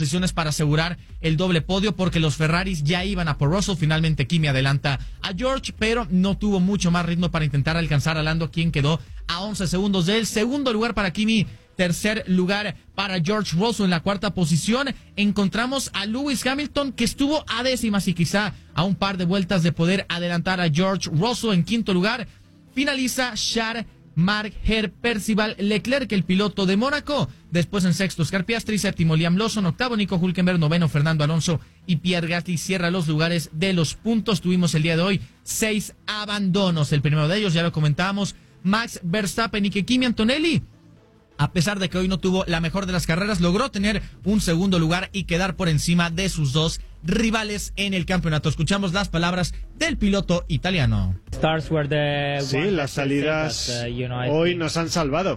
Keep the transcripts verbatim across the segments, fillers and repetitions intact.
posiciones para asegurar el doble podio, porque los Ferraris ya iban a por Russell. Finalmente Kimi adelanta a George, pero no tuvo mucho más ritmo para intentar alcanzar a Lando, quien quedó a once segundos del segundo lugar para Kimi. Tercer lugar para George Russell. En la cuarta posición encontramos a Lewis Hamilton, que estuvo a décimas y quizá a un par de vueltas de poder adelantar a George Russell. En quinto lugar finaliza Charles Marc Percival Leclerc, el piloto de Mónaco. Después en sexto Oscar Piastri, séptimo Liam Lawson, octavo Nico Hülkenberg, noveno Fernando Alonso y Pierre Gasly cierra los lugares de los puntos. Tuvimos el día de hoy seis abandonos. El primero de ellos ya lo comentábamos, Max Verstappen, y que Kimi Antonelli, a pesar de que hoy no tuvo la mejor de las carreras, logró tener un segundo lugar y quedar por encima de sus dos rivales en el campeonato. Escuchamos las palabras del piloto italiano. Sí, las salidas hoy nos han salvado.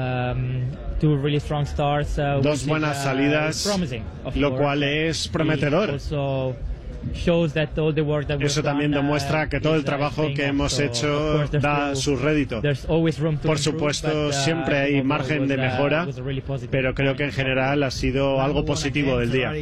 Dos buenas salidas, lo cual es prometedor. Eso también demuestra que todo el trabajo que hemos hecho da su rédito. Por supuesto, siempre hay margen de mejora, pero creo que en general ha sido algo positivo del día.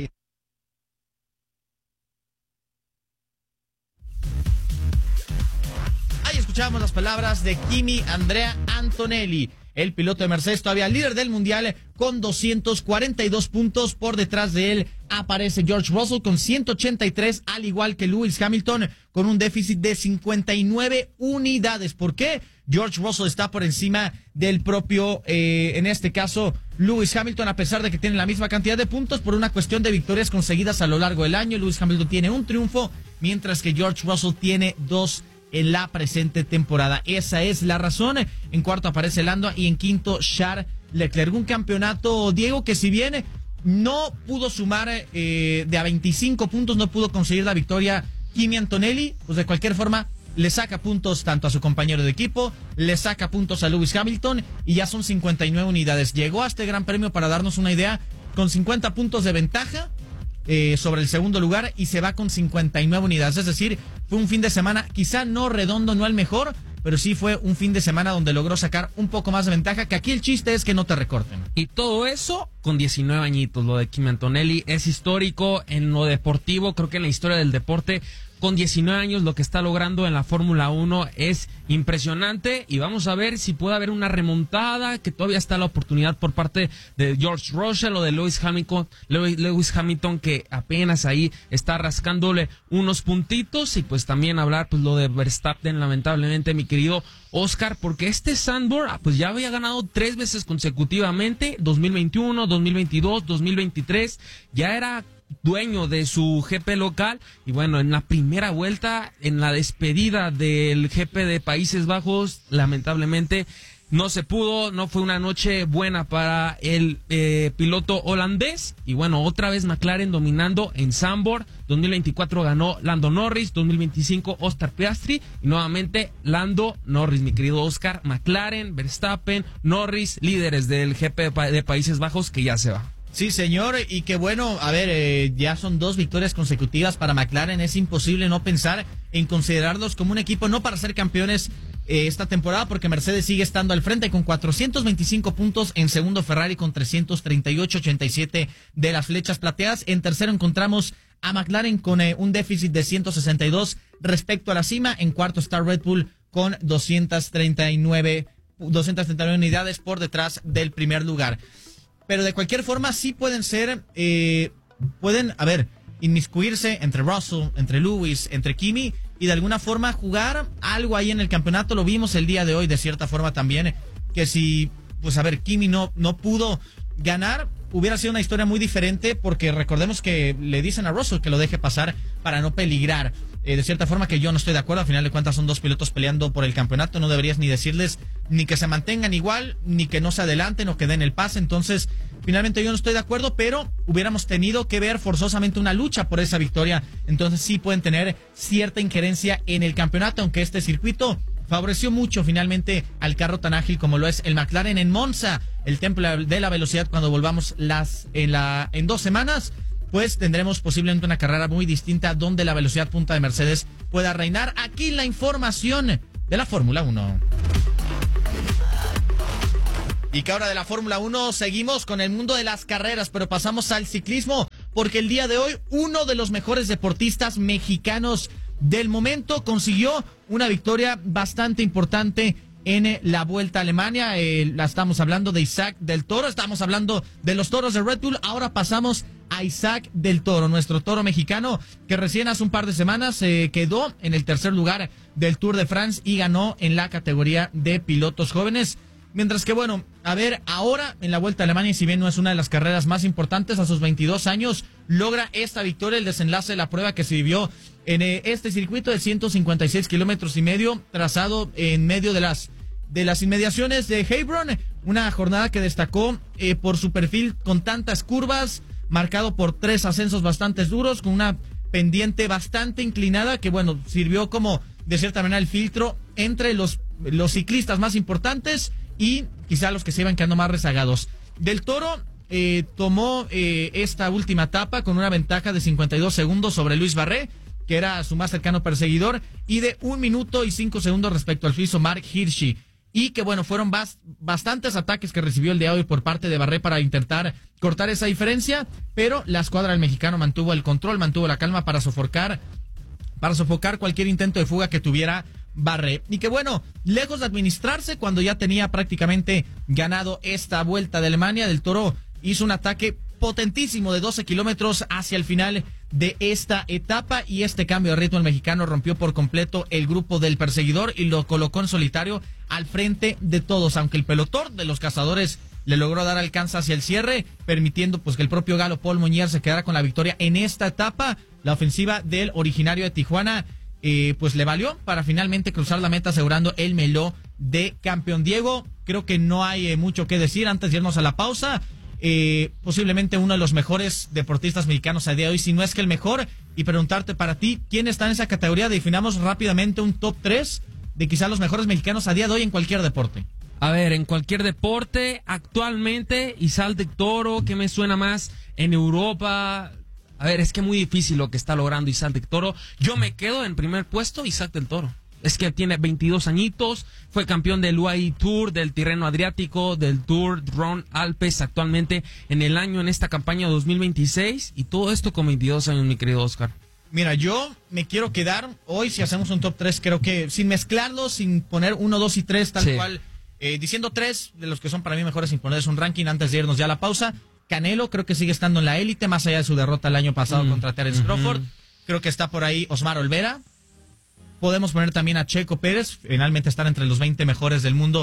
Ahí escuchamos las palabras de Kimi Andrea Antonelli, el piloto de Mercedes, todavía líder del mundial con doscientos cuarenta y dos puntos. Por detrás de él aparece George Russell con ciento ochenta y tres, al igual que Lewis Hamilton con un déficit de cincuenta y nueve unidades. ¿Por qué? George Russell está por encima del propio, eh, en este caso, Lewis Hamilton, a pesar de que tienen la misma cantidad de puntos por una cuestión de victorias conseguidas a lo largo del año. Lewis Hamilton tiene un triunfo, mientras que George Russell tiene dos en la presente temporada. Esa es la razón. En cuarto aparece Lando y en quinto Charles Leclerc. Un campeonato, Diego, que si bien no pudo sumar eh, de a veinticinco puntos, no pudo conseguir la victoria Kimi Antonelli, pues de cualquier forma le saca puntos tanto a su compañero de equipo, le saca puntos a Lewis Hamilton y ya son cincuenta y nueve unidades. Llegó a este gran premio, para darnos una idea, con cincuenta puntos de ventaja Eh, sobre el segundo lugar y se va con cincuenta y nueve unidades. Es decir, fue un fin de semana quizá no redondo, no el mejor, pero sí fue un fin de semana donde logró sacar un poco más de ventaja, que aquí el chiste es que no te recorten. Y todo eso con diecinueve añitos. Lo de Kimi Antonelli es histórico en lo deportivo, creo que en la historia del deporte. Con diecinueve años lo que está logrando en la Fórmula uno es impresionante, y vamos a ver si puede haber una remontada, que todavía está la oportunidad por parte de George Russell o de Lewis Hamilton, Lewis Hamilton, que apenas ahí está rascándole unos puntitos. Y pues también hablar pues lo de Verstappen, lamentablemente, mi querido Oscar, porque este Sandburg pues ya había ganado tres veces consecutivamente, dos mil veintiuno, dos mil veintidós, dos mil veintitrés, ya era dueño de su G P local. Y bueno, en la primera vuelta, en la despedida del G P de Países Bajos, lamentablemente no se pudo, no fue una noche buena para el eh, piloto holandés. Y bueno, otra vez McLaren dominando en Zandvoort. dos mil veinticuatro ganó Lando Norris, dos mil veinticinco Oscar Piastri y nuevamente Lando Norris, mi querido Oscar. McLaren, Verstappen, Norris, líderes del G P de Países Bajos, que ya se va. Sí, señor, y que bueno, a ver, eh, ya son dos victorias consecutivas para McLaren. Es imposible no pensar en considerarlos como un equipo no para ser campeones eh, esta temporada, porque Mercedes sigue estando al frente con cuatrocientos veinticinco puntos, en segundo Ferrari con trescientos treinta y ocho, ochenta y siete de las flechas plateadas. En tercero encontramos a McLaren con eh, un déficit de ciento sesenta y dos respecto a la cima. En cuarto está Red Bull con doscientos treinta y nueve unidades por detrás del primer lugar. Pero de cualquier forma sí pueden ser, eh, pueden, a ver, inmiscuirse entre Russell, entre Lewis, entre Kimi, y de alguna forma jugar algo ahí en el campeonato. Lo vimos el día de hoy, de cierta forma también, que si, pues a ver, Kimi no, no pudo ganar, hubiera sido una historia muy diferente, porque recordemos que le dicen a Russell que lo deje pasar para no peligrar. Eh, de cierta forma que yo no estoy de acuerdo. Al final de cuentas son dos pilotos peleando por el campeonato, no deberías ni decirles ni que se mantengan igual, ni que no se adelanten o que den el pase. Entonces finalmente yo no estoy de acuerdo, pero hubiéramos tenido que ver forzosamente una lucha por esa victoria. Entonces sí pueden tener cierta injerencia en el campeonato, aunque este circuito favoreció mucho finalmente al carro tan ágil como lo es el McLaren en Monza, el templo de la velocidad. Cuando volvamos las en la en dos semanas, pues tendremos posiblemente una carrera muy distinta donde la velocidad punta de Mercedes pueda reinar. Aquí la información de la Fórmula uno. Y que ahora de la Fórmula uno seguimos con el mundo de las carreras, pero pasamos al ciclismo, porque el día de hoy uno de los mejores deportistas mexicanos del momento consiguió una victoria bastante importante en la Vuelta a Alemania. Eh, la estamos hablando de Isaac del Toro, estamos hablando de los toros de Red Bull. Ahora pasamos a Isaac del Toro, nuestro toro mexicano, que recién hace un par de semanas eh, quedó en el tercer lugar del Tour de France y ganó en la categoría de pilotos jóvenes. Mientras que, bueno, a ver, ahora en la Vuelta a Alemania, y si bien no es una de las carreras más importantes, a sus veintidós años logra esta victoria, el desenlace de la prueba que se vivió en eh, este circuito de ciento cincuenta y seis kilómetros y medio, trazado en medio de las de las inmediaciones de Heilbronn, una jornada que destacó eh, por su perfil con tantas curvas, marcado por tres ascensos bastante duros, con una pendiente bastante inclinada que, bueno, sirvió como, de cierta manera, el filtro entre los, los ciclistas más importantes y quizá los que se iban quedando más rezagados. Del Toro eh, tomó eh, esta última etapa con una ventaja de cincuenta y dos segundos sobre Luis Barré, que era su más cercano perseguidor, y de un minuto y cinco segundos respecto al suizo Mark Hirschi. Y que, bueno, fueron bast- bastantes ataques que recibió el día de hoy por parte de Barré para intentar cortar esa diferencia, pero la escuadra del mexicano mantuvo el control, mantuvo la calma para sofocar, para sofocar cualquier intento de fuga que tuviera Barré. Y que, bueno, lejos de administrarse, cuando ya tenía prácticamente ganado esta Vuelta de Alemania, Del Toro hizo un ataque potentísimo de doce kilómetros hacia el final de esta etapa, y este cambio de ritmo el mexicano rompió por completo el grupo del perseguidor y lo colocó en solitario al frente de todos, aunque el pelotón de los cazadores le logró dar alcance hacia el cierre, permitiendo pues que el propio galo Paul Muñiz se quedara con la victoria en esta etapa. La ofensiva del originario de Tijuana eh, pues le valió para finalmente cruzar la meta asegurando el meló de campeón. Diego, creo que no hay eh, mucho que decir antes de irnos a la pausa. Eh, posiblemente uno de los mejores deportistas mexicanos a día de hoy, si no es que el mejor, y preguntarte para ti, ¿quién está en esa categoría? Definamos rápidamente un top tres de quizás los mejores mexicanos a día de hoy en cualquier deporte. A ver, en cualquier deporte, actualmente, Isaac del Toro, ¿qué me suena más? En Europa, a ver, es que muy difícil lo que está logrando Isaac del Toro. Yo me quedo en primer puesto, Isaac del Toro. Es que tiene veintidós añitos, fue campeón del U A E Tour, del Tirreno Adriático, del Tour Drone Alpes actualmente en el año, en esta campaña dos mil veintiséis, y todo esto con veintidós años, mi querido Oscar. Mira, yo me quiero quedar, hoy si hacemos un top tres, creo que sin mezclarlos, sin poner uno, dos y tres, tal sí. cual, eh, diciendo tres de los que son para mí mejores, sin ponerles un ranking antes de irnos ya a la pausa. Canelo creo que sigue estando en la élite, más allá de su derrota el año pasado mm. contra Terence uh-huh. Crawford. Creo que está por ahí Osmar Olvera. Podemos poner también a Checo Pérez, finalmente estar entre los veinte mejores del mundo,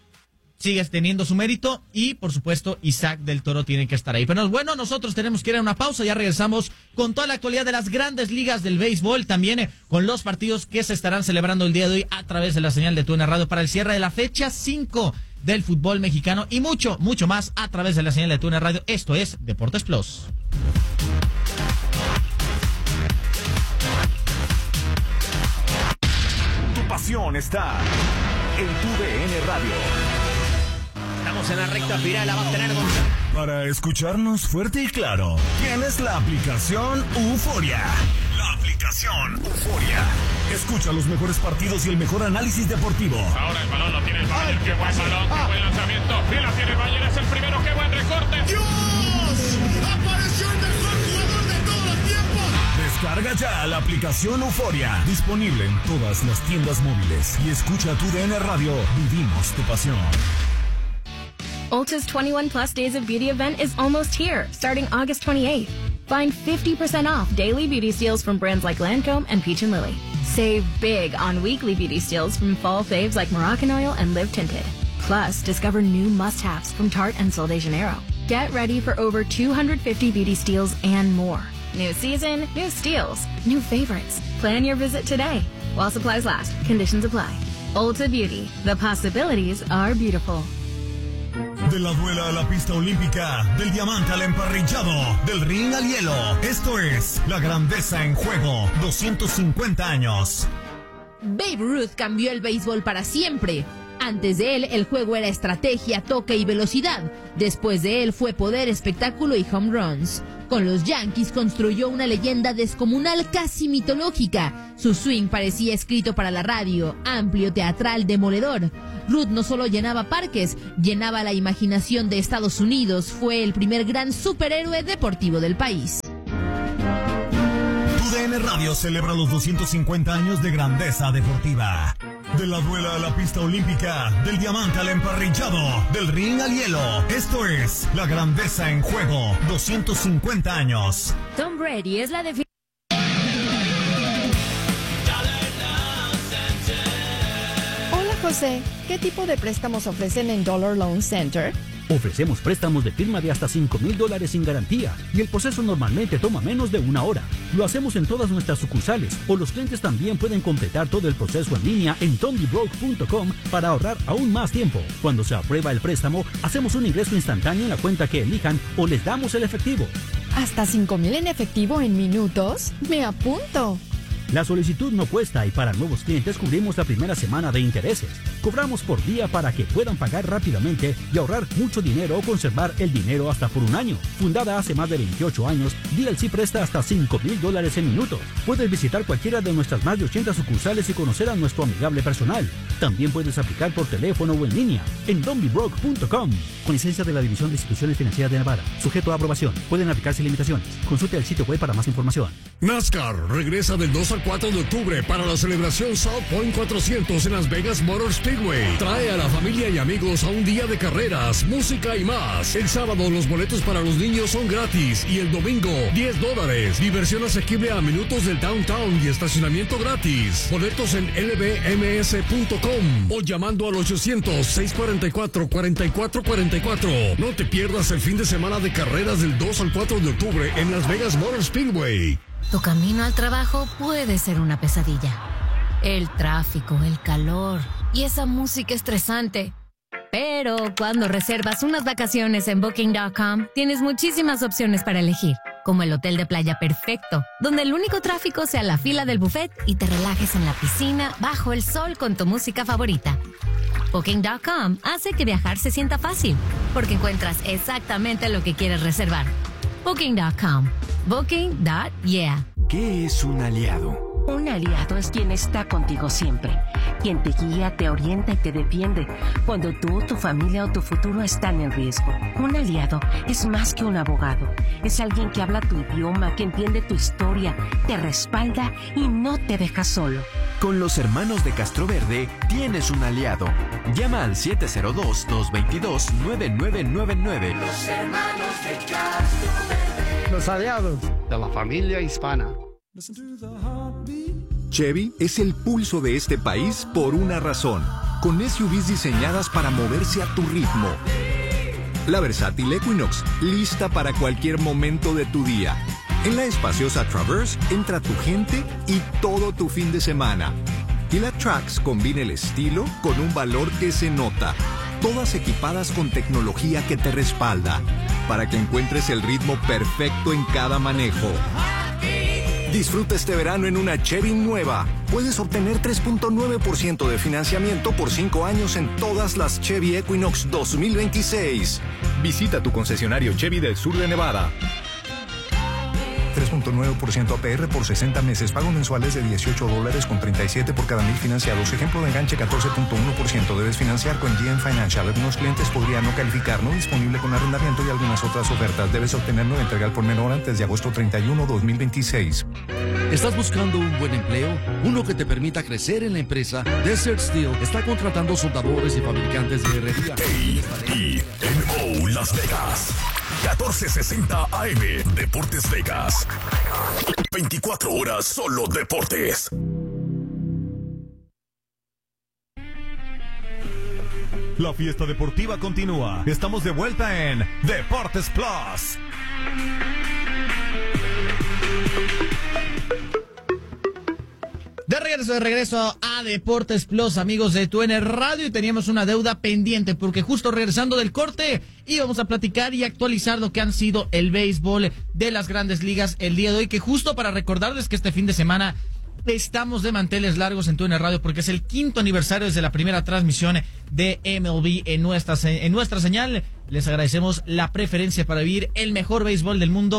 sigue teniendo su mérito, y por supuesto Isaac del Toro tiene que estar ahí. Pero bueno, nosotros tenemos que ir a una pausa, ya regresamos con toda la actualidad de las grandes ligas del béisbol, también eh, con los partidos que se estarán celebrando el día de hoy a través de la señal de TUDN Radio para el cierre de la fecha cinco del fútbol mexicano, y mucho, mucho más a través de la señal de TUDN Radio. Esto es Deportes Plus. Pasión está en TUDN Radio. Estamos en la recta final, la va a tener Gonzalo. Para escucharnos fuerte y claro, tienes la aplicación Euforia. La aplicación Euforia. Escucha los mejores partidos y el mejor análisis deportivo. Ahora el balón lo tiene el Bayern. Qué buen balón, qué buen lanzamiento. Y la tiene el Bayern, es el primero, qué buen recorte. ¡Dios! ¡Apareció el mejor jugador de todos los tiempos! Descarga ya la aplicación Euforia, disponible en todas las tiendas móviles, y escucha TUDN Radio. Vivimos tu pasión. Ulta's twenty-one plus days of beauty event is almost here, starting August twenty-eighth. Find fifty percent off daily beauty steals from brands like Lancome and Peach and Lily. Save big on weekly beauty steals from fall faves like Moroccan Oil and Live Tinted. Plus, discover new must-haves from Tarte and Sol de Janeiro. Get ready for over two hundred fifty beauty steals and more. New season, new steals, new favorites. Plan your visit today. While supplies last, conditions apply. Ulta Beauty, the possibilities are beautiful. De la duela a la pista olímpica, del diamante al emparrillado, del ring al hielo. Esto es La Grandeza en Juego, doscientos cincuenta años. Babe Ruth cambió el béisbol para siempre. Antes de él, el juego era estrategia, toque y velocidad. Después de él fue poder, espectáculo y home runs. Con los Yankees construyó una leyenda descomunal casi mitológica. Su swing parecía escrito para la radio, amplio, teatral, demoledor. Ruth no solo llenaba parques, llenaba la imaginación de Estados Unidos. Fue el primer gran superhéroe deportivo del país. Tu D N Radio celebra los doscientos cincuenta años de grandeza deportiva. De la duela a la pista olímpica, del diamante al emparrillado, del ring al hielo. Esto es la grandeza en juego. doscientos cincuenta años. Tom Brady es la definición. Hola José, ¿qué tipo de préstamos ofrecen en Dollar Loan Center? Ofrecemos préstamos de firma de hasta cinco mil dólares sin garantía y el proceso normalmente toma menos de una hora. Lo hacemos en todas nuestras sucursales o los clientes también pueden completar todo el proceso en línea en tommy broke punto com para ahorrar aún más tiempo. Cuando se aprueba el préstamo, hacemos un ingreso instantáneo en la cuenta que elijan o les damos el efectivo. ¿Hasta cinco mil en efectivo en minutos? ¡Me apunto! La solicitud no cuesta y para nuevos clientes cubrimos la primera semana de intereses. Cobramos por día para que puedan pagar rápidamente y ahorrar mucho dinero o conservar el dinero hasta por un año. Fundada hace más de veintiocho años, D L C presta hasta cinco mil dólares en minutos. Puedes visitar cualquiera de nuestras más de ochenta sucursales y conocer a nuestro amigable personal. También puedes aplicar por teléfono o en línea en tommy broke punto com. Con licencia de la División de Instituciones Financieras de Nevada. Sujeto a aprobación. Pueden aplicarse limitaciones. Consulte el sitio web para más información. NASCAR regresa del dos al cuatro de octubre para la celebración South Point cuatrocientos en Las Vegas Motor Speedway. Trae a la familia y amigos a un día de carreras, música y más. El sábado los boletos para los niños son gratis y el domingo diez dólares. Diversión asequible a minutos del downtown y estacionamiento gratis. Boletos en l b m s punto com o llamando al ochocientos, seiscientos cuarenta y cuatro, cuarenta y cuatro cuarenta y cuatro. No te pierdas el fin de semana de carreras del dos al cuatro de octubre en Las Vegas Motor Speedway. Tu camino al trabajo puede ser una pesadilla. El tráfico, el calor y esa música estresante. Pero cuando reservas unas vacaciones en booking punto com, tienes muchísimas opciones para elegir, como el hotel de playa perfecto, donde el único tráfico sea la fila del buffet y te relajes en la piscina bajo el sol con tu música favorita. booking punto com hace que viajar se sienta fácil, porque encuentras exactamente lo que quieres reservar. booking punto com. Booking. Yeah. ¿Qué es un aliado? Un aliado es quien está contigo siempre, quien te guía, te orienta y te defiende cuando tú, tu familia o tu futuro están en riesgo. Un aliado es más que un abogado, es alguien que habla tu idioma, que entiende tu historia, te respalda y no te deja solo. Con los hermanos de Castroverde tienes un aliado. Llama al siete cero dos, dos dos dos, nueve nueve nueve nueve. Los hermanos de Castroverde. Los aliados de la familia hispana. Chevy es el pulso de este país por una razón, con S U Vs diseñadas para moverse a tu ritmo. La versátil Equinox, lista para cualquier momento de tu día. En la espaciosa Traverse entra tu gente y todo tu fin de semana. Y la Trax combina el estilo con un valor que se nota. Todas equipadas con tecnología que te respalda, para que encuentres el ritmo perfecto en cada manejo. Disfruta este verano en una Chevy nueva. Puedes obtener tres punto nueve por ciento de financiamiento por cinco años en todas las Chevy Equinox dos mil veintiséis. Visita tu concesionario Chevy del sur de Nevada. tres punto nueve por ciento A P R por sesenta meses. Pago mensuales de dieciocho dólares con treinta y siete por cada mil financiados. Ejemplo de enganche catorce punto uno por ciento. Debes financiar con G M Financial. Algunos clientes podrían no calificar. No disponible con arrendamiento y algunas otras ofertas. Debes obtenerlo de entrega al por menor antes de agosto treinta y uno, dos mil veintiséis. ¿Estás buscando un buen empleo? Uno que te permita crecer en la empresa. Desert Steel está contratando soldadores y fabricantes de herrería. A E N O Las Vegas. catorce sesenta A M Deportes Vegas. veinticuatro horas solo deportes. La fiesta deportiva continúa. Estamos de vuelta en Deportes Plus. De regreso, de regreso a Deportes Plus, amigos de Tu N Radio, y teníamos una deuda pendiente porque justo regresando del corte íbamos a platicar y actualizar lo que han sido el béisbol de las Grandes Ligas el día de hoy, que justo para recordarles que este fin de semana estamos de manteles largos en Tu N Radio porque es el quinto aniversario desde la primera transmisión de M L B en nuestra, en nuestra señal. Les agradecemos la preferencia para vivir el mejor béisbol del mundo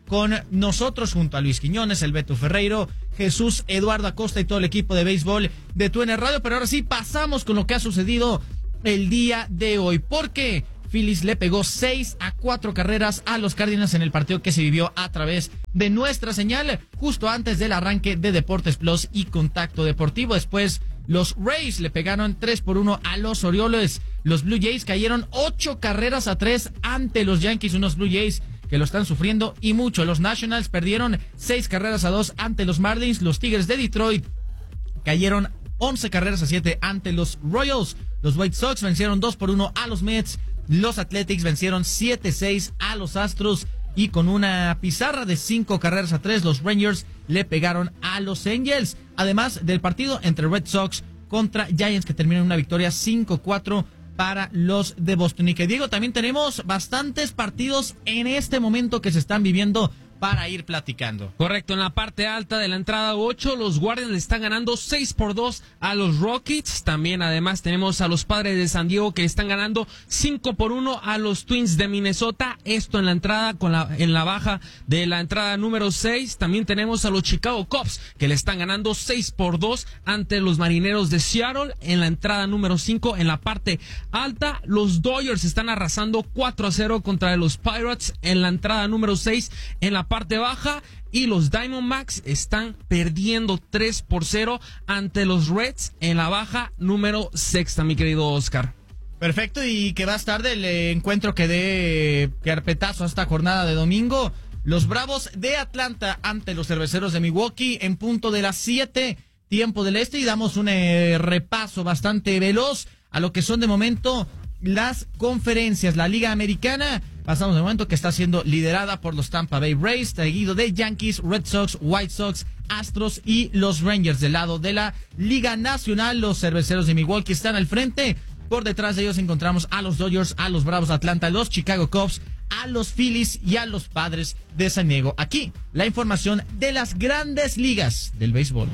con nosotros junto a Luis Quiñones, el Beto Ferreiro, Jesús Eduardo Acosta y todo el equipo de béisbol de Tu N Radio. Pero ahora sí pasamos con lo que ha sucedido el día de hoy, porque Phillies le pegó seis a cuatro carreras a los Cardinals en el partido que se vivió a través de nuestra señal justo antes del arranque de Deportes Plus y Contacto Deportivo. Después los Rays le pegaron tres por uno a los Orioles. Los Blue Jays cayeron ocho carreras a tres ante los Yankees, unos Blue Jays que lo están sufriendo y mucho. Los Nationals perdieron seis carreras a dos ante los Marlins. Los Tigres de Detroit cayeron once carreras a siete ante los Royals. Los White Sox vencieron dos por uno a los Mets. Los Athletics vencieron siete seis a los Astros. Y con una pizarra de cinco carreras a tres, los Rangers le pegaron a los Angels. Además del partido entre Red Sox contra Giants, que terminó en una victoria cinco cuatro para los de Boston. Y que Diego, también tenemos bastantes partidos en este momento que se están viviendo para ir platicando. Correcto, en la parte alta de la entrada ocho, los Guardians le están ganando seis por dos a los Rockets. También además tenemos a los Padres de San Diego que le están ganando cinco por uno a los Twins de Minnesota. Esto en la entrada, con la en la baja de la entrada número seis. También tenemos a los Chicago Cubs que le están ganando seis por dos ante los Marineros de Seattle. En la entrada número cinco, en la parte alta, los Dodgers están arrasando cuatro a cero contra los Pirates en la entrada número seis. En la parte baja, y los Diamondbacks están perdiendo tres por cero ante los Reds en la baja número sexta, mi querido Oscar. Perfecto, y que va a estar del encuentro que dé carpetazo a esta jornada de domingo. Los Bravos de Atlanta ante los Cerveceros de Milwaukee en punto de las siete, tiempo del este, y damos un eh, repaso bastante veloz a lo que son de momento las conferencias. La Liga Americana, pasamos de momento, que está siendo liderada por los Tampa Bay Rays, seguido de Yankees, Red Sox, White Sox, Astros y los Rangers. Del lado de la Liga Nacional, los Cerveceros de Milwaukee están al frente. Por detrás de ellos encontramos a los Dodgers, a los Bravos de Atlanta, a los Chicago Cubs, a los Phillies y a los Padres de San Diego. Aquí la información de las grandes ligas del béisbol.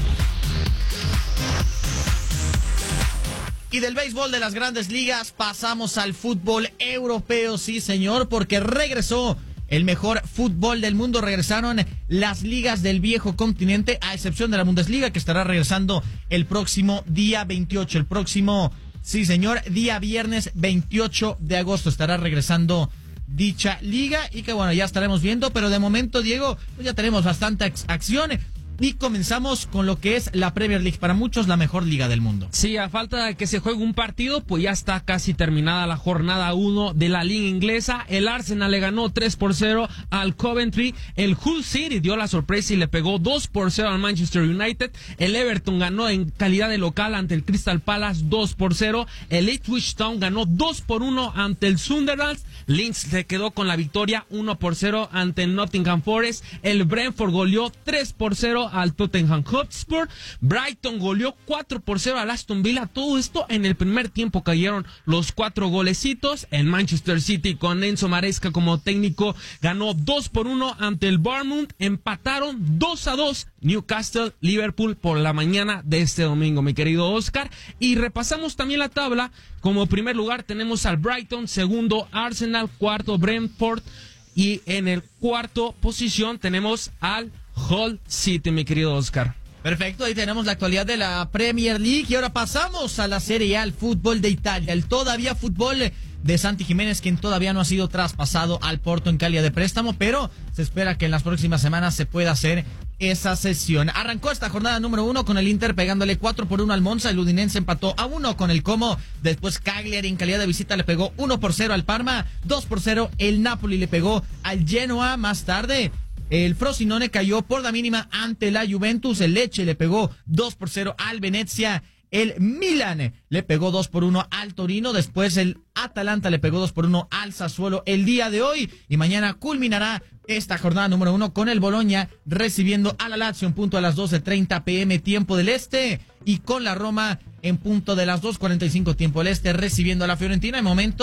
Y del béisbol de las grandes ligas pasamos al fútbol europeo, sí señor, porque regresó el mejor fútbol del mundo. Regresaron las ligas del viejo continente, a excepción de la Bundesliga, que estará regresando el próximo día veintiocho. El próximo, sí señor, día viernes veintiocho de agosto estará regresando dicha liga. Y que bueno, ya estaremos viendo, pero de momento, Diego, pues ya tenemos bastante acción. Y comenzamos con lo que es la Premier League, para muchos la mejor liga del mundo. Sí, a falta de que se juegue un partido, pues ya está casi terminada la jornada uno de la liga inglesa. El Arsenal le ganó tres por cero al Coventry. El Hull City dio la sorpresa y le pegó dos por cero al Manchester United. El Everton ganó en calidad de local ante el Crystal Palace dos por cero. El Ipswich Town ganó dos por uno ante el Sunderland. Leeds se quedó con la victoria uno por cero ante el Nottingham Forest. El Brentford goleó tres por cero al Tottenham Hotspur. Brighton goleó cuatro por cero al Aston Villa. Todo esto en el primer tiempo cayeron los cuatro golecitos. El Manchester City, con Enzo Maresca como técnico, ganó dos por uno ante el Bournemouth. Empataron dos a dos Newcastle, Liverpool por la mañana de este domingo, mi querido Oscar. Y repasamos también la tabla. Como primer lugar tenemos al Brighton, segundo Arsenal, cuarto Brentford, y en el cuarto posición tenemos al Hull City, mi querido Oscar. Perfecto, ahí tenemos la actualidad de la Premier League. Y ahora pasamos a la Serie A, el fútbol de Italia, el todavía fútbol de Santi Jiménez, quien todavía no ha sido traspasado al Porto en calidad de préstamo, pero se espera que en las próximas semanas se pueda hacer esa sesión. Arrancó esta jornada número uno con el Inter pegándole cuatro por uno al Monza. El Udinense empató a uno con el Como. Después Cagliari en calidad de visita le pegó uno por cero al Parma. dos por cero el Napoli le pegó al Genoa. Más tarde el Frosinone cayó por la mínima ante la Juventus. El Lecce le pegó dos por cero al Venezia. El Milan le pegó dos por uno al Torino. Después el Atalanta le pegó dos por uno al Sassuolo el día de hoy. Y mañana culminará esta jornada número uno con el Bologna recibiendo a la Lazio en punto a las doce treinta pm tiempo del este. Y con la Roma en punto de las dos cuarenta y cinco tiempo del este recibiendo a la Fiorentina. En momento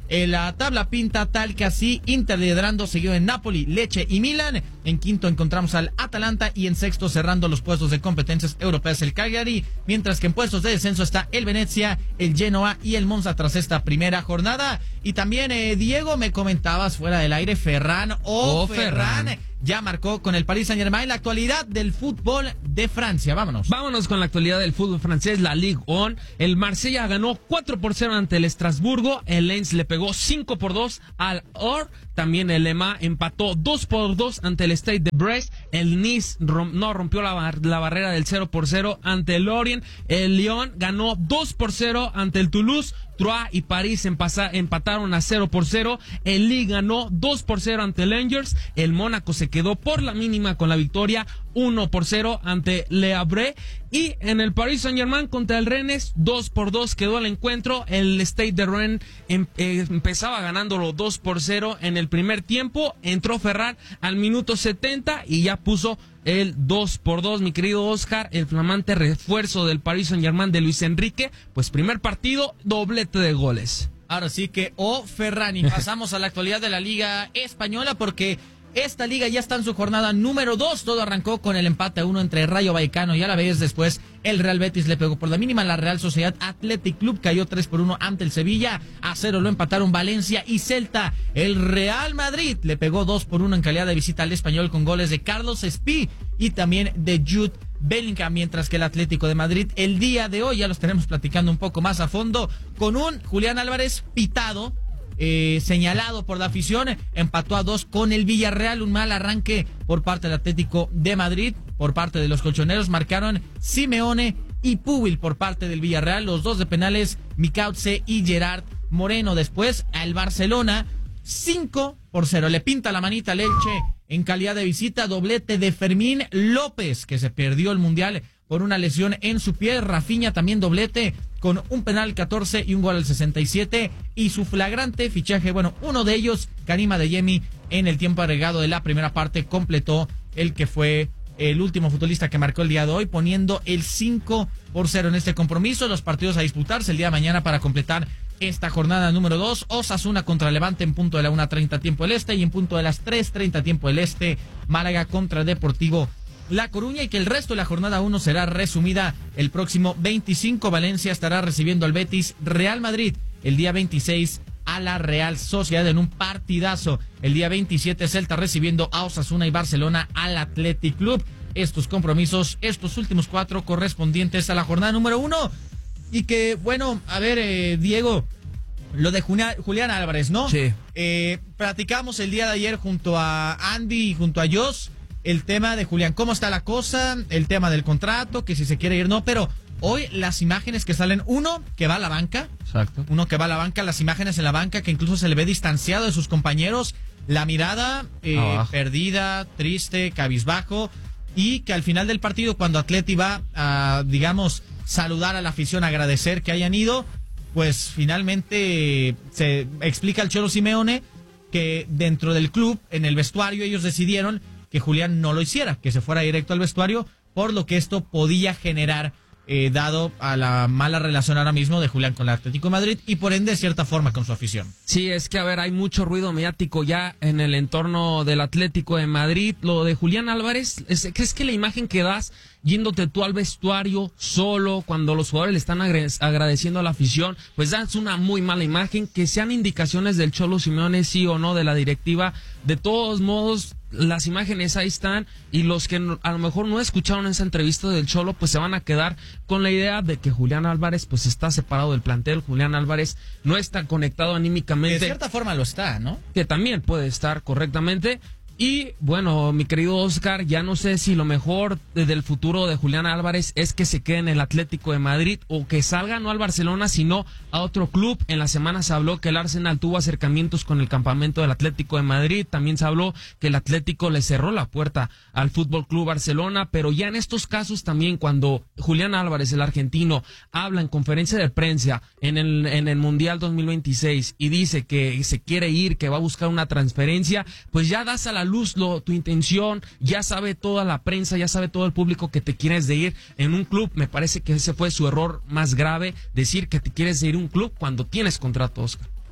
En la tabla pinta tal que así, Inter liderando, seguido en Napoli, Lecce y Milan. En quinto encontramos al Atalanta y en sexto cerrando los puestos de competencias europeas el Cagliari, mientras que en puestos de descenso está el Venezia, el Genoa y el Monza tras esta primera jornada. Y también, eh, Diego, me comentabas fuera del aire, Ferran, oh, oh Ferran, Ferran, ya marcó con el Paris Saint-Germain. La actualidad del fútbol de Francia, vámonos. Vámonos con la actualidad del fútbol francés, la Ligue uno. El Marsella ganó cuatro por cero ante el Estrasburgo, el Lens le pegó cinco por dos al Or, también el Le Mans empató dos por dos ante el Stade de Brest, el Nice rom- no rompió la, bar- la barrera del cero por cero ante el Lorient, el Lyon ganó dos por cero ante el Toulouse, Troyes y París empasa- empataron a cero por cero, el Lille ganó dos por cero ante el Angers, el Mónaco se quedó por la mínima con la victoria uno por cero ante Le Havre, y en el Paris Saint-Germain contra el Rennes dos por dos quedó el encuentro. El Stade de Rennes em- eh, empezaba ganándolo dos por cero en el primer tiempo, entró Ferran al minuto setenta y ya puso el dos por dos, mi querido Oscar, el flamante refuerzo del Paris Saint-Germain de Luis Enrique, pues primer partido, doblete de goles. Ahora sí que, oh Ferran, y pasamos a la actualidad de la Liga Española, porque esta liga ya está en su jornada número dos. Todo arrancó con el empate a uno entre Rayo Vallecano y a la vez después el Real Betis le pegó por la mínima. La Real Sociedad Athletic Club cayó tres por uno ante el Sevilla. A cero lo empataron Valencia y Celta. El Real Madrid le pegó dos por uno en calidad de visita al Español con goles de Carlos Espí y también de Jude Bellingham, mientras que el Atlético de Madrid el día de hoy, ya los tenemos platicando un poco más a fondo, con un Julián Álvarez pitado, Eh, señalado por la afición, empató a dos con el Villarreal. Un mal arranque por parte del Atlético de Madrid, por parte de los colchoneros. Marcaron Simeone y Pubil por parte del Villarreal, los dos de penales, Micauce y Gerard Moreno. Después al Barcelona, cinco por cero, le pinta la manita al Elche en calidad de visita, doblete de Fermín López, que se perdió el Mundial por una lesión en su pie. Rafinha también doblete con un penal catorce y un gol al sesenta y siete. Y su flagrante fichaje, bueno, uno de ellos, Karim Adeyemi, en el tiempo agregado de la primera parte, completó el que fue el último futbolista que marcó el día de hoy, poniendo el cinco por cero en este compromiso. Los partidos a disputarse el día de mañana para completar esta jornada número dos. Osasuna contra Levante en punto de la una treinta tiempo del este, y en punto de las tres treinta tiempo del este, Málaga contra Deportivo La Coruña, y que el resto de la jornada uno será resumida el próximo veinticinco. Valencia estará recibiendo al Betis. Real Madrid el día veintiséis a la Real Sociedad en un partidazo. El día veintisiete Celta recibiendo a Osasuna y Barcelona al Athletic Club. Estos compromisos, estos últimos cuatro correspondientes a la jornada número uno. Y que, bueno, a ver, eh, Diego, lo de Julián, Julián Álvarez, ¿no? Sí. Eh, platicamos el día de ayer junto a Andy y junto a Jos el tema de Julián, cómo está la cosa, el tema del contrato, que si se quiere ir, no, pero hoy las imágenes que salen, uno que va a la banca, exacto, uno que va a la banca, las imágenes en la banca, que incluso se le ve distanciado de sus compañeros, la mirada eh, perdida, triste, cabizbajo, y que al final del partido, cuando Atleti va a, digamos, saludar a la afición, agradecer que hayan ido, pues finalmente se explica el Cholo Simeone que dentro del club, en el vestuario, ellos decidieron que Julián no lo hiciera, que se fuera directo al vestuario, por lo que esto podía generar, eh, dado a la mala relación ahora mismo de Julián con el Atlético de Madrid y por ende de cierta forma con su afición. Sí, es que a ver, hay mucho ruido mediático ya en el entorno del Atlético de Madrid. Lo de Julián Álvarez, es, es que la imagen que das yéndote tú al vestuario solo, cuando los jugadores le están agradeciendo a la afición, pues das una muy mala imagen. Que sean indicaciones del Cholo Simeone, sí o no, de la directiva, de todos modos, las imágenes ahí están, y los que a lo mejor no escucharon esa entrevista del Cholo, pues se van a quedar con la idea de que Julián Álvarez pues está separado del plantel. Julián Álvarez no está conectado anímicamente. De cierta forma lo está, ¿no? Que también puede estar correctamente. Y bueno, mi querido Oscar, ya no sé si lo mejor del futuro de Julián Álvarez es que se quede en el Atlético de Madrid o que salga no al Barcelona, sino a otro club. En la semana se habló que el Arsenal tuvo acercamientos con el campamento del Atlético de Madrid. También se habló que el Atlético le cerró la puerta al Fútbol Club Barcelona. Pero ya en estos casos también, cuando Julián Álvarez, el argentino, habla en conferencia de prensa en el, en el Mundial dos mil veintiséis y dice que se quiere ir, que va a buscar una transferencia, pues ya das a la luz lo, tu intención, ya sabe toda la prensa, ya sabe todo el público que te quieres de ir en un club. Me parece que ese fue su error más grave, decir que te quieres de ir a un club cuando tienes contrato, Oscar.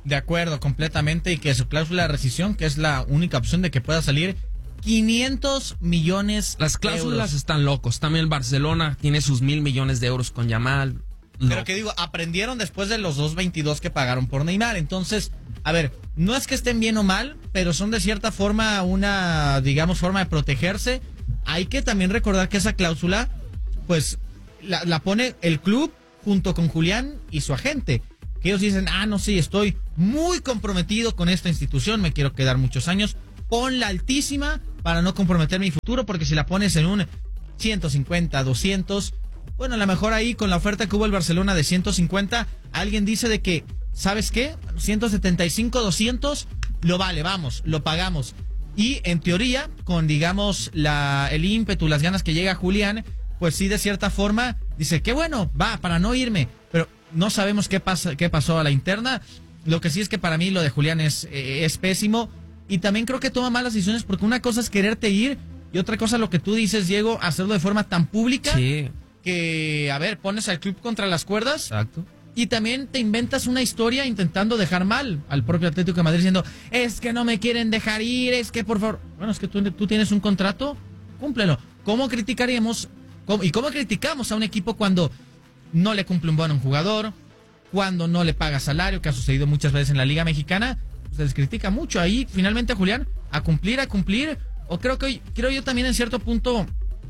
De acuerdo, completamente, y que su cláusula de rescisión, que es la única opción de que pueda salir, quinientos millones Las cláusulas euros. están locos. También el Barcelona tiene sus mil millones de euros con Yamal. Pero No. que digo, aprendieron después de los dos veintidós que pagaron por Neymar. Entonces, a ver, no es que estén bien o mal, pero son de cierta forma una, digamos, forma de protegerse. Hay que también recordar que esa cláusula, pues, la, la pone el club junto con Julián y su agente. Que ellos dicen, ah, no, sí, estoy muy comprometido con esta institución, me quiero quedar muchos años. Ponla altísima para no comprometer mi futuro, porque si la pones en un ciento cincuenta, doscientos, bueno, a lo mejor ahí con la oferta que hubo el Barcelona de ciento cincuenta, alguien dice de que, ¿sabes qué? ciento setenta y cinco, doscientos, lo vale, vamos, lo pagamos. Y en teoría, con digamos la el ímpetu, las ganas que llega Julián, pues sí, de cierta forma, dice, qué bueno, va, para no irme, pero no sabemos qué pasa, qué pasó a la interna. Lo que sí es que para mí lo de Julián es, eh, es pésimo, y también creo que toma malas decisiones, porque una cosa es quererte ir y otra cosa lo que tú dices, Diego, hacerlo de forma tan pública. Sí. Que, a ver, pones al club contra las cuerdas. Exacto. Y también te inventas una historia intentando dejar mal al propio Atlético de Madrid, diciendo, es que no me quieren dejar ir, es que por favor. Bueno, es que tú, tú tienes un contrato, cúmplelo. ¿Cómo criticaríamos cómo, y cómo criticamos a un equipo cuando no le cumple un bono a un jugador, cuando no le paga salario, que ha sucedido muchas veces en la Liga Mexicana? Se les critica mucho. Ahí, finalmente, Julián, a cumplir, a cumplir. O creo que creo yo también en cierto punto,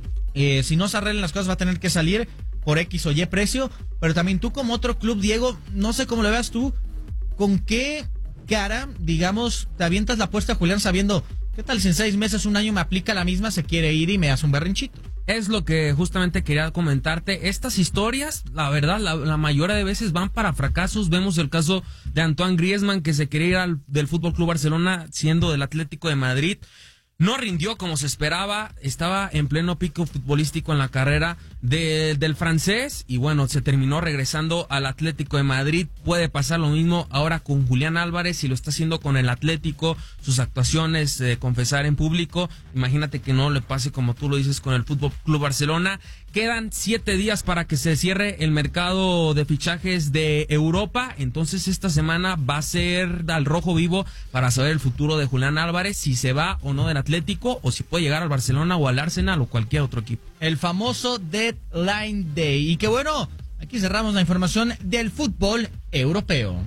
eh, si no se arreglan las cosas, va a tener que salir por X o Y precio. Pero también tú como otro club, Diego, no sé cómo lo veas tú, ¿con qué cara, digamos, te avientas la apuesta a Julián sabiendo, qué tal si en seis meses, un año me aplica la misma, se quiere ir y me hace un berrinchito? Es lo que justamente quería comentarte. Estas historias, la verdad, la, la mayoría de veces van para fracasos. Vemos el caso de Antoine Griezmann, que se quería ir al, del Fútbol Club Barcelona siendo del Atlético de Madrid. No rindió como se esperaba, estaba en pleno pico futbolístico en la carrera de, del francés y bueno, se terminó regresando al Atlético de Madrid. Puede pasar lo mismo ahora con Julián Álvarez, y lo está haciendo con el Atlético, sus actuaciones, eh, confesar en público. Imagínate que no le pase como tú lo dices con el Fútbol Club Barcelona. Quedan siete días para que se cierre el mercado de fichajes de Europa, entonces esta semana va a ser al rojo vivo para saber el futuro de Julián Álvarez, si se va o no del Atlético, o si puede llegar al Barcelona o al Arsenal o cualquier otro equipo. El famoso Deadline Day. Y que bueno, aquí cerramos la información del fútbol europeo.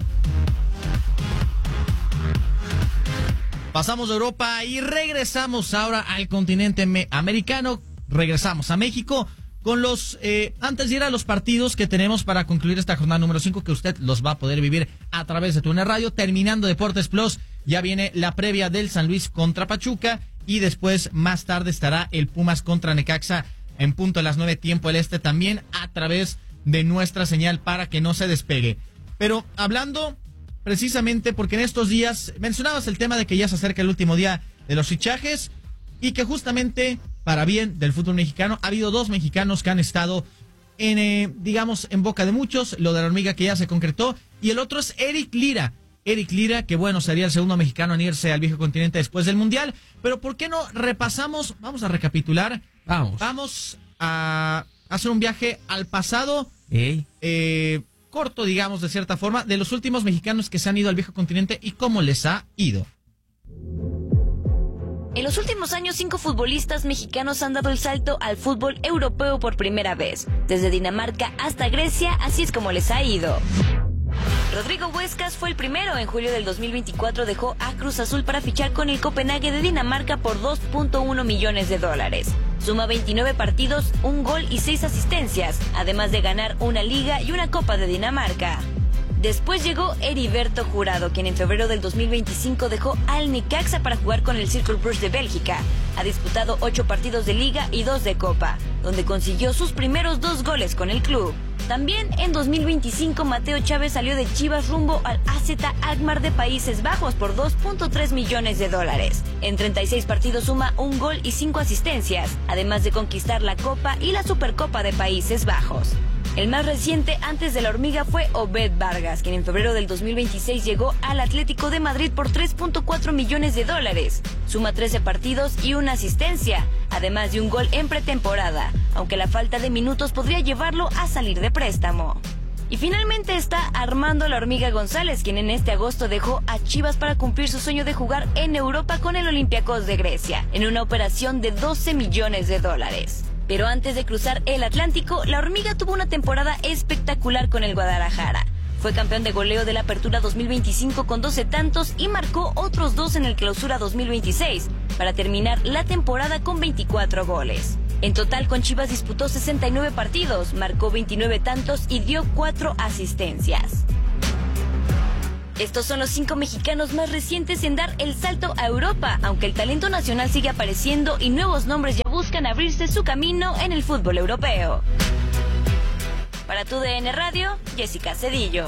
Pasamos de Europa y regresamos ahora al continente me- americano. Regresamos a México con los, eh, antes de ir a los partidos que tenemos para concluir esta jornada número cinco, que usted los va a poder vivir a través de TUDN Radio. Terminando Deportes Plus, ya viene la previa del San Luis contra Pachuca, y después, más tarde, estará el Pumas contra Necaxa en punto de las nueve, tiempo del este, también a través de nuestra señal, para que no se despegue. Pero hablando precisamente, porque en estos días mencionabas el tema de que ya se acerca el último día de los fichajes, y que justamente, para bien del fútbol mexicano, ha habido dos mexicanos que han estado en, eh, digamos, en boca de muchos. Lo de la hormiga, que ya se concretó, y el otro es Eric Lira. Eric Lira, que bueno, sería el segundo mexicano en irse al viejo continente después del Mundial. Pero ¿por qué no repasamos? Vamos a recapitular. Vamos. Vamos a hacer un viaje al pasado. Hey. Eh, corto, digamos, de cierta forma, de los últimos mexicanos que se han ido al viejo continente y cómo les ha ido. En los últimos años, cinco futbolistas mexicanos han dado el salto al fútbol europeo por primera vez. Desde Dinamarca hasta Grecia, así es como les ha ido. Rodrigo Huescas fue el primero. En julio del dos mil veinticuatro dejó a Cruz Azul para fichar con el Copenhague de Dinamarca por dos punto uno millones de dólares. Suma veintinueve partidos, un gol y seis asistencias, además de ganar una liga y una Copa de Dinamarca. Después llegó Heriberto Jurado, quien en febrero del dos mil veinticinco dejó al Necaxa para jugar con el Cercle Bruges de Bélgica. Ha disputado ocho partidos de liga y dos de copa, donde consiguió sus primeros dos goles con el club. También en dos mil veinticinco Mateo Chávez salió de Chivas rumbo al A Z Alkmaar de Países Bajos por dos punto tres millones de dólares. En treinta y seis partidos suma un gol y cinco asistencias, además de conquistar la Copa y la Supercopa de Países Bajos. El más reciente antes de la hormiga fue Obed Vargas, quien en febrero del dos mil veintiséis llegó al Atlético de Madrid por tres punto cuatro millones de dólares. Suma trece partidos y una asistencia, además de un gol en pretemporada, aunque la falta de minutos podría llevarlo a salir de préstamo. Y finalmente está Armando La Hormiga González, quien en este agosto dejó a Chivas para cumplir su sueño de jugar en Europa con el Olympiacos de Grecia, en una operación de doce millones de dólares. Pero antes de cruzar el Atlántico, La Hormiga tuvo una temporada espectacular con el Guadalajara. Fue campeón de goleo de la Apertura dos mil veinticinco con doce tantos y marcó otros dos en el Clausura dos mil veintiséis, para terminar la temporada con veinticuatro goles. En total, con Chivas disputó sesenta y nueve partidos, marcó veintinueve tantos y dio cuatro asistencias. Estos son los cinco mexicanos más recientes en dar el salto a Europa, aunque el talento nacional sigue apareciendo y nuevos nombres ya buscan abrirse su camino en el fútbol europeo. Para tu D N Radio, Jessica Cedillo.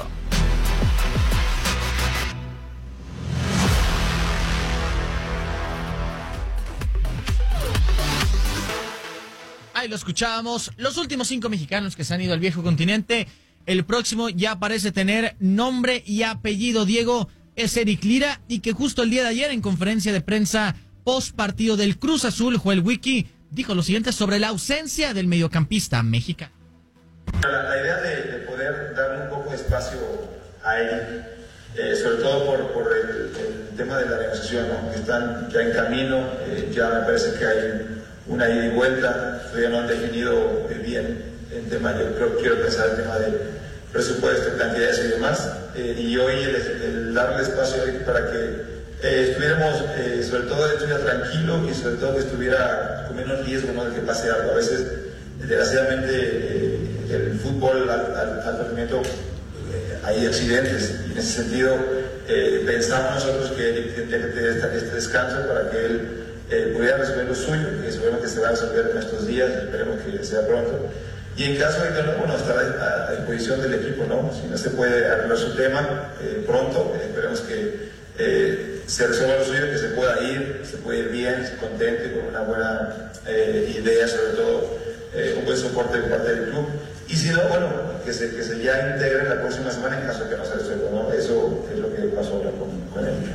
Ahí lo escuchábamos, los últimos cinco mexicanos que se han ido al viejo continente. El próximo ya parece tener nombre y apellido. Diego, es Eric Lira, y que justo el día de ayer en conferencia de prensa post partido del Cruz Azul, Joel Wiki dijo lo siguiente sobre la ausencia del mediocampista mexicano. La, la idea de, de poder darle un poco de espacio a él, eh, sobre todo por, por el, el tema de la negociación, ¿no? Que están ya en camino, eh, ya me parece que hay una ida y vuelta, todavía no han definido bien el tema, yo creo, quiero pensar el tema de presupuesto, cantidades y demás, eh, y hoy el, el darle espacio para que eh, estuviéramos, eh, sobre todo estuviera tranquilo y sobre todo que estuviera con menos riesgo, ¿no?, de que pase algo. A veces, desgraciadamente, eh, el fútbol al, al, al rendimiento, eh, hay accidentes, y en ese sentido eh, pensamos nosotros que de este descanso para que él eh, pudiera resolver lo suyo, que seguramente se va a resolver en estos días, esperemos que sea pronto. Y en caso de que no, bueno, estará a, a disposición del equipo, ¿no? Si no se puede arreglar su tema eh, pronto, eh, esperemos que eh, se resuelva lo suyo, que se pueda ir, se pueda ir bien, se contente, con una buena eh, idea, sobre todo eh, un buen soporte por parte del club. Y si no, bueno, que se, que se ya integre la próxima semana en caso de que no se resuelva, ¿no? Eso es lo que pasó ahora con, con él.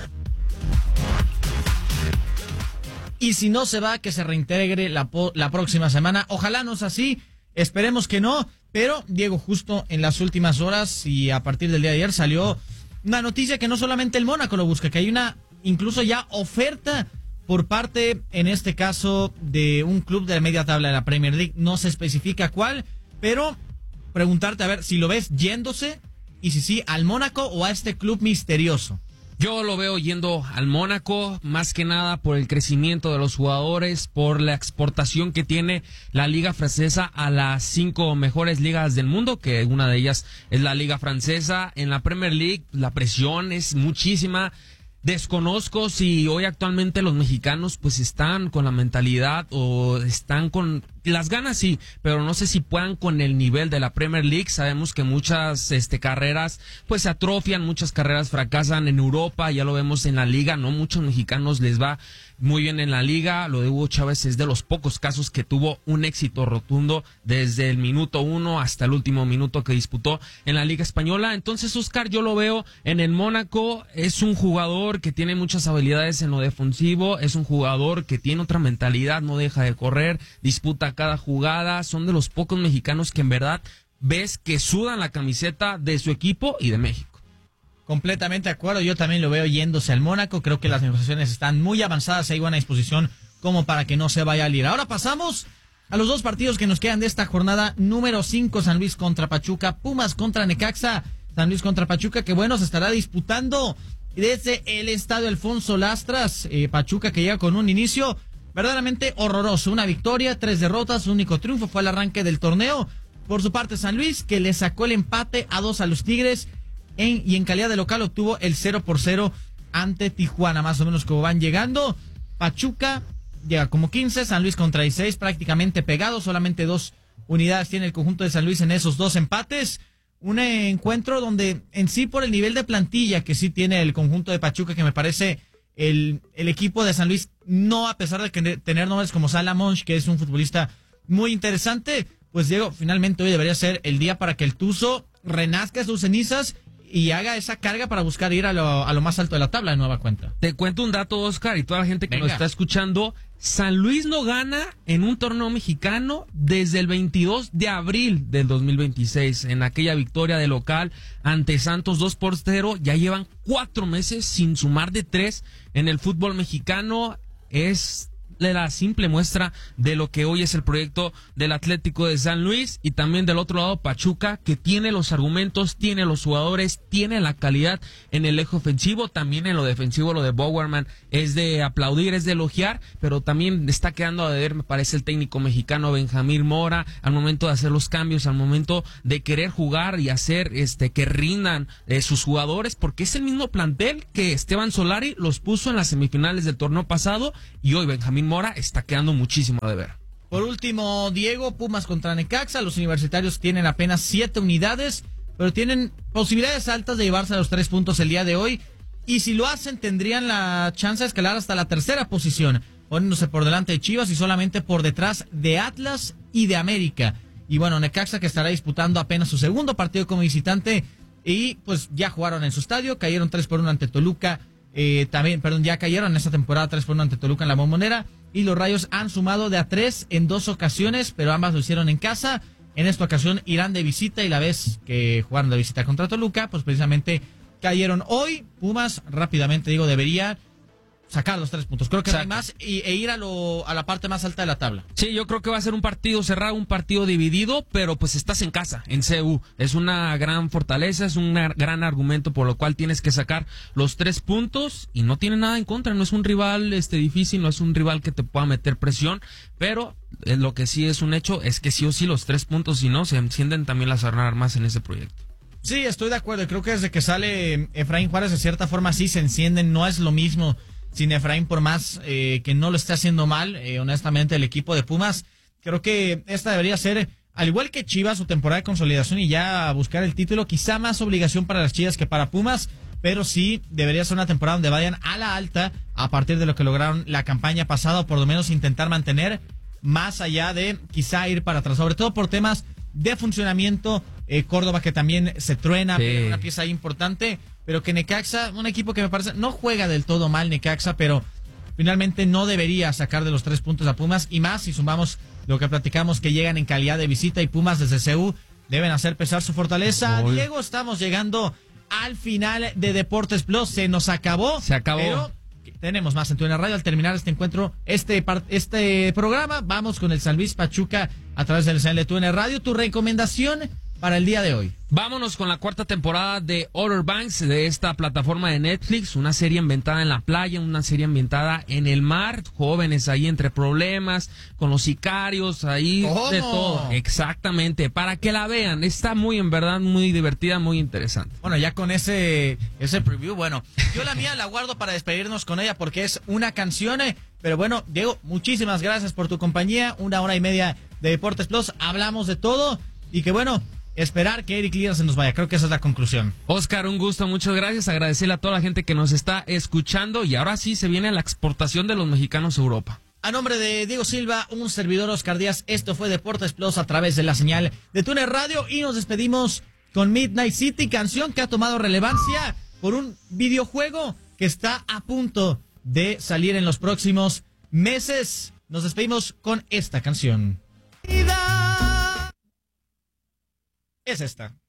Y si no se va, que se reintegre la, la próxima semana. Ojalá no sea así. Esperemos que no, pero Diego, justo en las últimas horas y a partir del día de ayer salió una noticia que no solamente el Mónaco lo busca, que hay una incluso ya oferta por parte, en este caso, de un club de la media tabla de la Premier League. No se especifica cuál, pero preguntarte a ver si lo ves yéndose y si sí, al Mónaco o a este club misterioso. Yo lo veo yendo al Mónaco, más que nada por el crecimiento de los jugadores, por la exportación que tiene la liga francesa a las cinco mejores ligas del mundo, que una de ellas es la liga francesa. En la Premier League la presión es muchísima. Desconozco si hoy actualmente los mexicanos pues están con la mentalidad o están con las ganas, sí, pero no sé si puedan con el nivel de la Premier League. Sabemos que muchas este carreras pues se atrofian, muchas carreras fracasan en Europa, ya lo vemos en la liga, no muchos mexicanos les va muy bien en la liga. Lo de Hugo Chávez es de los pocos casos que tuvo un éxito rotundo desde el minuto uno hasta el último minuto que disputó en la Liga Española. Entonces, Oscar, yo lo veo en el Mónaco. Es un jugador que tiene muchas habilidades en lo defensivo, es un jugador que tiene otra mentalidad, no deja de correr, disputa cada jugada. Son de los pocos mexicanos que en verdad ves que sudan la camiseta de su equipo y de México. Completamente de acuerdo, yo también lo veo yéndose al Mónaco. Creo que las negociaciones están muy avanzadas, hay buena disposición como para que no se vaya a ir. Ahora pasamos a los dos partidos que nos quedan de esta jornada número cinco, San Luis contra Pachuca, Pumas contra Necaxa. San Luis contra Pachuca, que bueno, se estará disputando desde el estadio Alfonso Lastras. eh, Pachuca que llega con un inicio verdaderamente horroroso, una victoria, tres derrotas, su único triunfo fue al arranque del torneo. Por su parte, San Luis, que le sacó el empate a dos a los Tigres, En, y en calidad de local obtuvo el cero por cero ante Tijuana, más o menos como van llegando. Pachuca llega como quince, San Luis contra dieciséis, prácticamente pegado, solamente dos unidades tiene el conjunto de San Luis en esos dos empates. Un encuentro donde en sí, por el nivel de plantilla que sí tiene el conjunto de Pachuca, que me parece el, el equipo de San Luis, no a pesar de que tener nombres como Salah Monch, que es un futbolista muy interesante, pues Diego, finalmente hoy debería ser el día para que el Tuzo renazca sus cenizas y haga esa carga para buscar ir a lo, a lo más alto de la tabla de nueva cuenta. Te cuento un dato, Oscar, y toda la gente que Venga. nos está escuchando. San Luis no gana en un torneo mexicano desde el veintidós de abril del dos mil veintiséis. En aquella victoria de local ante Santos dos por cero. Ya llevan cuatro meses sin sumar de tres en el fútbol mexicano. Es la simple muestra de lo que hoy es el proyecto del Atlético de San Luis, y también del otro lado Pachuca, que tiene los argumentos, tiene los jugadores, tiene la calidad en el eje ofensivo, también en lo defensivo. Lo de Bowerman es de aplaudir, es de elogiar, pero también está quedando a deber, me parece, el técnico mexicano Benjamín Mora al momento de hacer los cambios, al momento de querer jugar y hacer este que rindan eh, sus jugadores, porque es el mismo plantel que Esteban Solari los puso en las semifinales del torneo pasado, y hoy Benjamín Mora está quedando muchísimo a deber. Por último, Diego, Pumas contra Necaxa. Los universitarios tienen apenas siete unidades, pero tienen posibilidades altas de llevarse a los tres puntos el día de hoy. Y si lo hacen, tendrían la chance de escalar hasta la tercera posición, poniéndose por delante de Chivas y solamente por detrás de Atlas y de América. Y bueno, Necaxa, que estará disputando apenas su segundo partido como visitante, y pues ya jugaron en su estadio, cayeron tres por uno ante Toluca. Eh, también, perdón, ya cayeron en esta temporada tres por uno ante Toluca en la Bombonera, y los Rayos han sumado de a tres en dos ocasiones, pero ambas lo hicieron en casa. En esta ocasión irán de visita, y la vez que jugaron de visita contra Toluca, pues precisamente cayeron. Hoy Pumas, rápidamente digo, debería sacar los tres puntos. Creo que no hay más, y, e ir a, lo, a la parte más alta de la tabla. Sí, yo creo que va a ser un partido cerrado, un partido dividido, pero pues estás en casa, en C U. Es una gran fortaleza, es un gran argumento por lo cual tienes que sacar los tres puntos, y no tiene nada en contra. No es un rival este difícil, no es un rival que te pueda meter presión, pero eh, lo que sí es un hecho es que sí o sí los tres puntos, si no, se encienden también las armas en ese proyecto. Sí, estoy de acuerdo. Creo que desde que sale Efraín Juárez, de cierta forma sí se encienden. No es lo mismo sin Efraín, por más eh, que no lo esté haciendo mal, eh, honestamente, el equipo de Pumas. Creo que esta debería ser, al igual que Chivas, su temporada de consolidación y ya buscar el título. Quizá más obligación para las Chivas que para Pumas, pero sí debería ser una temporada donde vayan a la alta a partir de lo que lograron la campaña pasada, o por lo menos intentar mantener, más allá de quizá ir para atrás, sobre todo por temas de funcionamiento. eh, Córdoba, que también se truena, sí, una pieza ahí importante, pero que Necaxa, un equipo que me parece no juega del todo mal Necaxa, pero finalmente no debería sacar de los tres puntos a Pumas, y más si sumamos lo que platicamos, que llegan en calidad de visita, y Pumas desde C U deben hacer pesar su fortaleza. Uy. Diego, estamos llegando al final de Deportes Plus, se nos acabó. Se acabó. Pero tenemos más en tu radio. Al terminar este encuentro, este este programa, vamos con el San Luis Pachuca a través del señal de Tu N Radio. Tu recomendación para el día de hoy. Vámonos con la cuarta temporada de Outer Banks, de esta plataforma de Netflix, una serie ambientada en la playa, una serie ambientada en el mar, jóvenes ahí entre problemas, con los sicarios, ahí ¿Cómo? De todo. Exactamente, para que la vean, está muy, en verdad, muy divertida, muy interesante. Bueno, ya con ese ese preview, bueno, yo la mía la guardo para despedirnos con ella, porque es una canción, eh, pero bueno, Diego, muchísimas gracias por tu compañía, una hora y media de Deportes Plus, hablamos de todo, y que bueno, esperar que Eric Lira se nos vaya. Creo que esa es la conclusión. Oscar, un gusto, muchas gracias. Agradecerle a toda la gente que nos está escuchando. Y ahora sí se viene la exportación de los mexicanos a Europa. A nombre de Diego Silva, un servidor Oscar Díaz, esto fue Deportes Plus a través de la señal de Tu N Radio. Y nos despedimos con Midnight City, canción que ha tomado relevancia por un videojuego que está a punto de salir en los próximos meses. Nos despedimos con esta canción. Es esta.